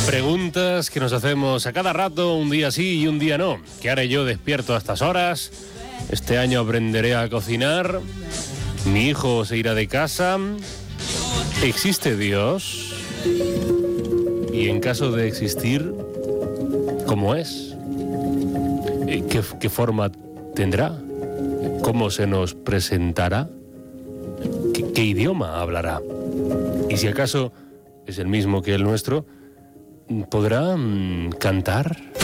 Preguntas que nos hacemos a cada rato, un día sí y un día no. ¿Qué haré yo despierto a estas horas? ¿Este año aprenderé a cocinar? ¿Mi hijo se irá de casa? ¿Existe Dios? Y en caso de existir, ¿cómo es? ¿Qué forma tendrá? ¿Cómo se nos presentará? ¿Qué idioma hablará? Y si acaso es el mismo que el nuestro, ¿podrá cantar?